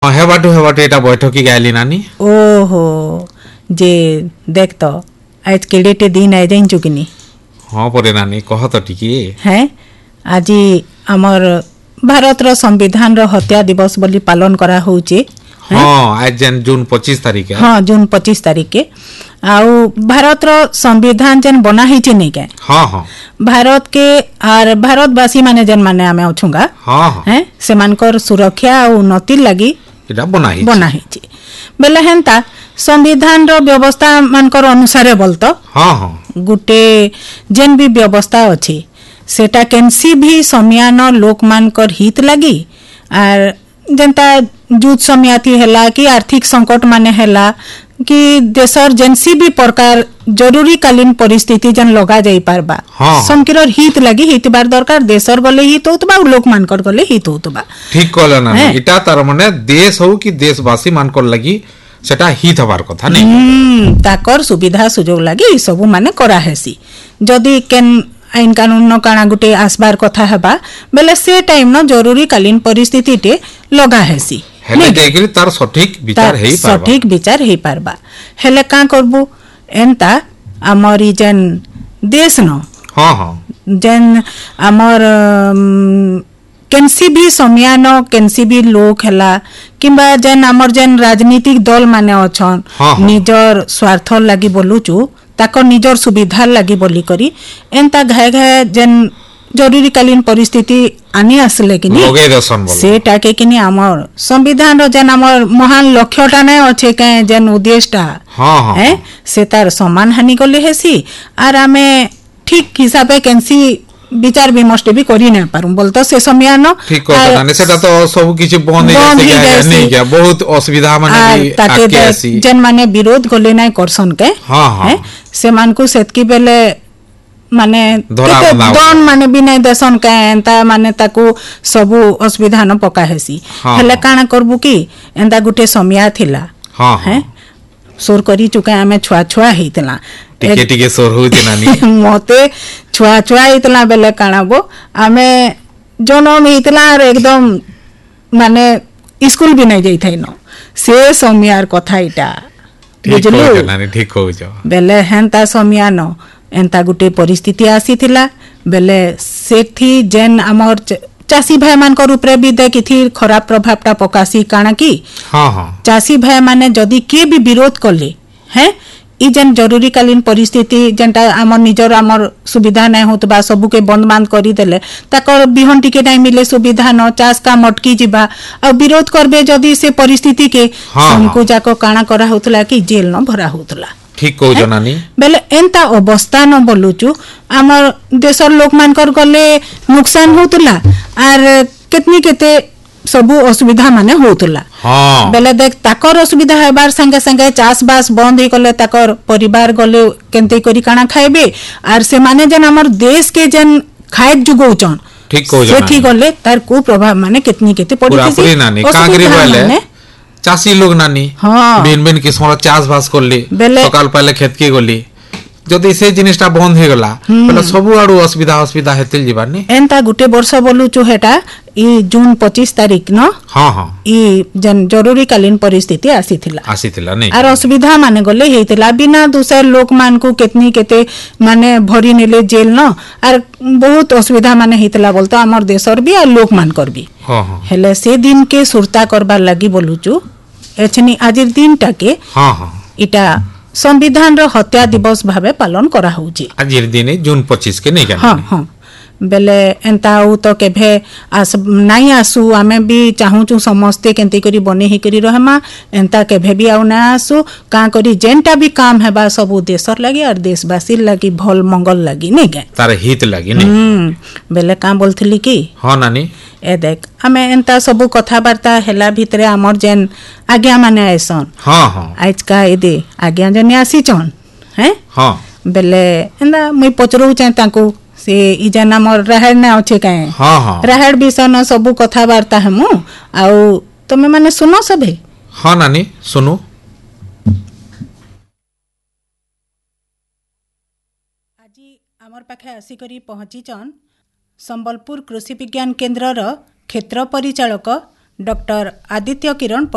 हाँ हेबाटू एटा बैठकी गायली नानी ओहो जे देख तो आज केडेटे दिन आइ जाइन चुकिनी हाँ परे नानी कह तो टिके हैं आज हमर भारत रो संविधान रो हत्या दिवस बोली पालन करा होउचे हाँ आज जून 25 तारीख हाँ जून 25 तारीख के आउ भारत रो संविधान जन बना हिचे नहीं के हाँ हाँ भारत के आर भारतवासी माने जन माने आमे अछुंगा हाँ हाँ हैं से मानकर सुरक्षा और उन्नति लगी एटा बना हिचे बेले हेंता संविधान रो व्यवस्था मानकर अनुसारे बोलतो हाँ हाँ गुटे जेन भी व्यवस्था अछि सेटा केनसी भी समियान लोक मानकर हित लगी आर जनता जुद समियाती हैला कि आर्थिक संकट माने हैला कि देशर जेनसी भी प्रकार जरूरी कालीन परिस्थिति जन लगा जाई पारबा हाँ। समकिरर हित लगी हित बार दरकार देशर गले हित होतबा लोक मानकर गले हित होतबा ठीक कहला ना इटा तार माने देश हो कि देशवासी मानकर लगी सेटा हित हबार कथा नहीं ताकर सुविधा सुजोग लगी सब माने करा हेसी जदी केन आईन कानून काना गुटे आसबार कथा हेबा बेले से टाइम न जरूरी कालीन परिस्थिति टे लगा हेसी हेले देखि तार सठिक विचार हेई पारबा सठिक विचार हेई पारबा हेले का करबो एंता हमर जन देश न हां हां जन हमर केनसी भी समियान केनसी भी लोक हैला किंबा जन हमर जन राजनीतिक दल माने अछन निजर स्वार्थ लागि बोलुचु ताको निजर सुविधा लागि बोली करी एंता घाय घाय जन जरूरी कालीन परिस्थिति आनी आसले किनी सेटा के किनी हमर संविधान रो जन हमर महान लक्ष्यटा नै अछि के जन उद्देश्यटा हैं से तार समान हानि गले हेसी आर आमे ठीक हिसाबे केनसी विचार विमर्श भी करी नै पारू बोलतो से समय न ठीक कहता ने सेटा तो सब किछ बंद हे नहीं क्या बहुत असुविधा माने भी आके आसी जन माने विरोध गले नै करसन के हां से मान को सेतकी बेले माने दन माने भी नै देसन के एंता माने ताकू सब असुविधा न पका हेसी हेले काना करबू की एंता गुटे समिया थिला हैं सोर करी चुके आमे छुआ छुआ हेतला टिके सोर होते नानी मते छुआ छुआ हेतला बेले कानाबो आमे जनम हेतला एकदम माने स्कूल भी नै जाई थाइनो से समियार कथा इटा बुझलु नानी ठीक हो जाओ बेले हेंता समिया न एंता गुटे परिस्थिति आसी थिला बेले सेठी जेन हमर चासी भाई मानकर ऊपर भी देखि थी खराब प्रभावटा पकासी काना की हां हां चासी भाई माने जदी के भी विरोध करले हैं ई जन जरूरी कालीन परिस्थिति जनता हमर निजर हमर सुविधा नै होतबा सबु के बंद मान करी देले ताकर बिहन टिके नै मिले सुविधा न चास का मटकी जिबा आ विरोध करबे जदी से परिस्थिति के हमको जाको काना करा होतला कि जेल न भरा होतला ठीक को जनानी बेले एंता अवस्था न बोलुचु हमर देशर लोक मानकर गले नुकसान होतला आर केतनी केते सबु असुविधा माने होतला बेले देख ताकर असुविधा हेबार संगे संगे चास बास बंद हे गले ताकर परिवार गले केनते करी काना खाइबे आर से माने जन हमर देश के जन खाए जुगोचन ठीक को जनानी सेठी गले तार को प्रभाव माने केतनी केते पड़िसी पूरा नानी कागरी वाले चासी लोग नानी बिन बिन किस्म चास बास करली सकाल पहले खेत के गली जदी से जिनिसटा बंद हे गला पहले सब आडू असुविधा हेतिल जीवानी एंता गुटे वर्ष बोलु छु हेटा ई जून 25 तारीख न हां हां ई जन जरूरी कालीन परिस्थिति आसीथिला नहीं आर असुविधा माने गले हेतिला बिना दूसर लोक मान को केतनी केते माने भरी नेले जेल न आर बहुत असुविधा माने हेतिला बोलतो हमर देशर भी आ लोक मान करबी हां हां हेले से दिन के सुरता करबार लागि बोलु छु एछनी आजिर दिन टाके हां हां इटा संविधान रो हत्या दिवस भावे पालन करा होउची आजिर दिन जून 25 के नहीं का हां हां बेले एंता हो तो केभे आस नाही आसु आमे भी चाहू छु समस्ते केंती करी बने ही करी रहमा एंता केभे भी आउ ना आसु का करी जेंटा भी काम हेबा सब देशर लागि और देशवासी लागि भल मंगल लागि नहीं के तार हित लागि नहीं बेले का बोलथली की हां नानी ए देख आमे एंता सब कथा वार्ता हेला भितरे हमर जेन आज्ञा माने आइसन हां हां आज का ए दे आज्ञा जने आसी छन हैं हां बेले एंदा मई पचरो चाहे ताको से ई जना मोर रहड़ ना अछि काए हां हां रहड़ विषय न सब कथा वार्ता हमु आउ तमे माने सुनो सबे हां नानी सुनो आजी हमर पाखे आसी करी पहुंची छन संबलपुर कृषि विज्ञान केंद्र रो क्षेत्र परिचालक डॉक्टर आदित्य किरण